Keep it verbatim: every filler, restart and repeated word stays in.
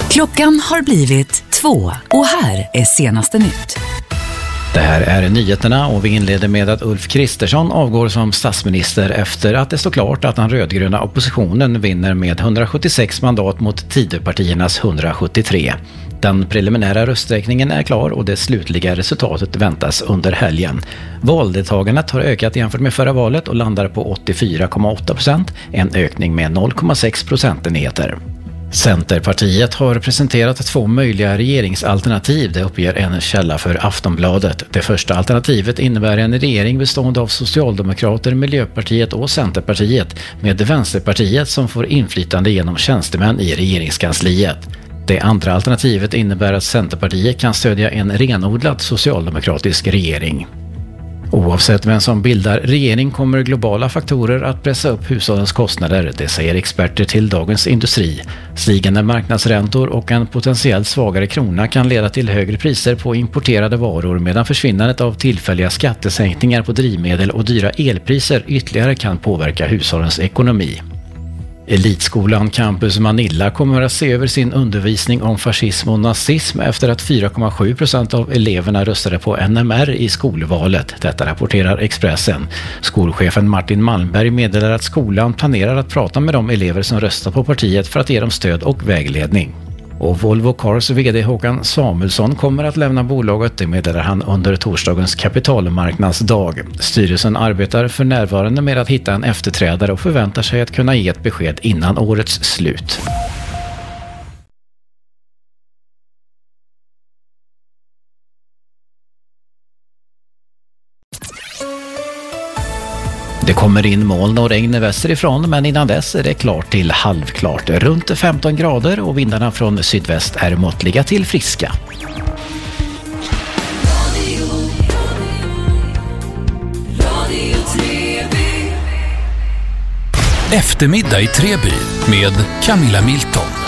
Klockan har blivit två och här är senaste nytt. Det här är nyheterna och vi inleder med att Ulf Kristersson avgår som statsminister efter att det står klart att den rödgröna oppositionen vinner med hundrasjuttiosex mandat mot Tidöpartiernas hundrasjuttiotre. Den preliminära rösträkningen är klar och det slutliga resultatet väntas under helgen. Valdeltagandet har ökat jämfört med förra valet och landar på åttiofyra komma åtta procent, en ökning med noll komma sex procentenheter. Centerpartiet har presenterat två möjliga regeringsalternativ, det uppger en källa för Aftonbladet. Det första alternativet innebär en regering bestående av Socialdemokrater, Miljöpartiet och Centerpartiet med Vänsterpartiet som får inflytande genom tjänstemän i regeringskansliet. Det andra alternativet innebär att Centerpartiet kan stödja en renodlad socialdemokratisk regering. Oavsett vem som bildar regering kommer globala faktorer att pressa upp hushållens kostnader, det säger experter till Dagens Industri. Stigande marknadsräntor och en potentiellt svagare krona kan leda till högre priser på importerade varor medan försvinnandet av tillfälliga skattesänkningar på drivmedel och dyra elpriser ytterligare kan påverka hushållens ekonomi. Elitskolan Campus Manila kommer att se över sin undervisning om fascism och nazism efter att fyra komma sju procent av eleverna röstade på N M R i skolvalet. Detta rapporterar Expressen. Skolchefen Martin Malmberg meddelar att skolan planerar att prata med de elever som röstar på partiet för att ge dem stöd och vägledning. Och Volvo Cars vd Håkan Samuelsson kommer att lämna bolaget, det meddelar han under torsdagens kapitalmarknadsdag. Styrelsen arbetar för närvarande med att hitta en efterträdare och förväntar sig att kunna ge ett besked innan årets slut. Det kommer in moln och regn västerifrån, men innan dess är det klart till halvklart. Runt femton grader och vindarna från sydväst är måttliga till friska. Eftermiddag i Treby med Camilla Milton.